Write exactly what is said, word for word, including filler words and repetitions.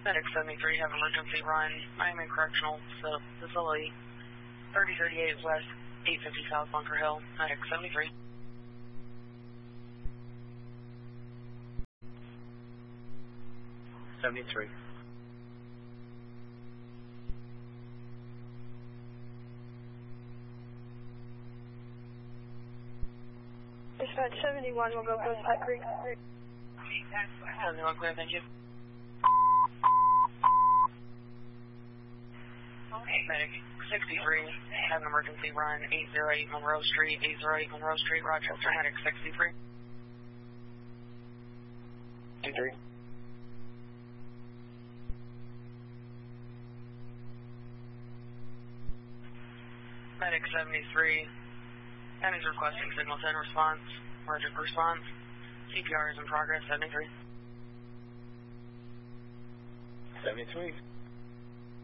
Medic seventy-three, have emergency run. Miami Correctional Facility, thirty thirty-eight West, eight fifty South Bunker Hill. Medic seventy-three. seventy-three. Dispatch seventy-one will go Ghost Pine Creek. seventy-one clear, thank you. Medic sixty-three, have an emergency run, eight oh eight Monroe Street, eight oh eight Monroe Street, Rochester. Medic sixty-three. two-three. Medic seventy-three, and is requesting signal ten response, emergent response. C P R is in progress, seventy-three. seventy-three.